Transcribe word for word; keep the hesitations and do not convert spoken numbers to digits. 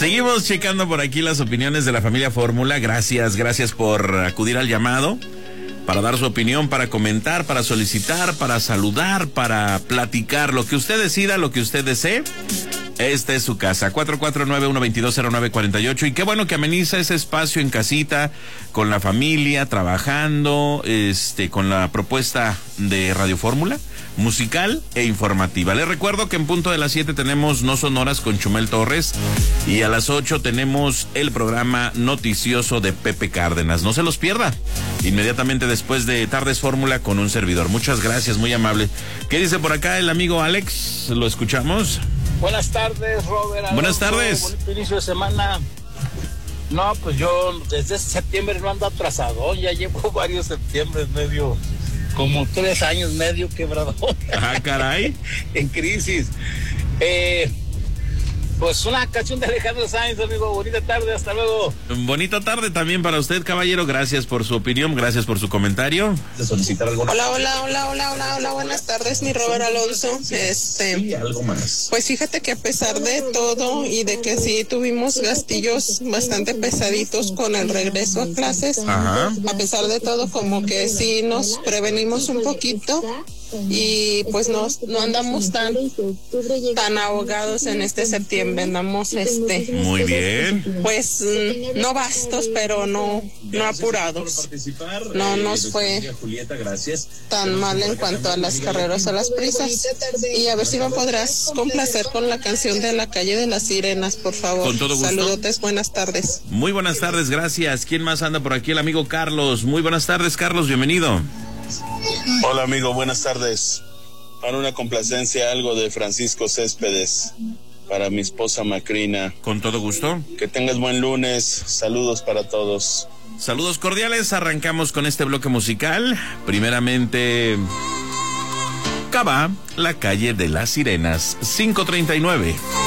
Seguimos checando por aquí las opiniones de la familia Fórmula. Gracias, gracias por acudir al llamado, para dar su opinión, para comentar, para solicitar, para saludar, para platicar. Lo que usted decida, lo que usted desee, esta es su casa. cuatro cuatro nueve, uno dos dos, cero nueve cuatro ocho. Y qué bueno que ameniza ese espacio en casita, con la familia, trabajando, este, con la propuesta de Radio Fórmula, musical e informativa. Les recuerdo que en punto de las siete tenemos No Sonoras con Chumel Torres y a las ocho tenemos el programa noticioso de Pepe Cárdenas. No se los pierda. Inmediatamente después de Tardes Fórmula con un servidor. Muchas gracias, muy amable. ¿Qué dice por acá el amigo Alex? ¿Lo escuchamos? Buenas tardes, Robert. Buenas tardes. Bonito inicio de semana. No, pues yo desde septiembre no ando atrasado. Ya llevo varios septiembres medio, como tres años medio quebrado. Ah, caray. En crisis. Eh, pues una canción de Alejandro Sanz, amigo. Bonita tarde, hasta luego. Bonita tarde también para usted, caballero. Gracias por su opinión, gracias por su comentario. De solicitar algo. Hola, hola, hola, hola, hola, hola, buenas tardes, mi Robert Alonso. Este, Sí, algo más. pues fíjate que a pesar de todo y de que sí tuvimos gastillos bastante pesaditos con el regreso a clases, Ajá. a pesar de todo como que sí nos prevenimos un poquito y pues no, no andamos tan, tan ahogados en este septiembre, andamos este, Muy bien. pues mm, no bastos, pero no, no apurados. No nos fue tan mal en cuanto a las carreras, a las prisas. Y a ver si me podrás complacer con la canción de La Calle de las Sirenas, por favor. Con todo gusto. Saludotes, buenas tardes. Muy buenas tardes, gracias. ¿Quién más anda por aquí? El amigo Carlos. Muy buenas tardes, Carlos, bienvenido. Hola amigo, buenas tardes. Para una complacencia, algo de Francisco Céspedes, para mi esposa Macrina. Con todo gusto. Que tengas buen lunes, saludos para todos. Saludos cordiales, arrancamos con este bloque musical. Primeramente, Cabá, La Calle de las Sirenas, cinco treinta y nueve.